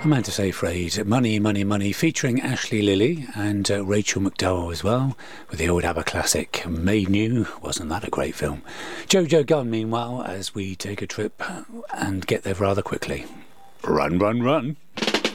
Amanda Seyfried, Money, Money, Money, featuring Ashley Lilly and Rachel McDowell as well, with the old ABBA classic, Made New. Wasn't that a great film? Jojo Gunn, meanwhile, as we take a trip and get there rather quickly. Run, run, run.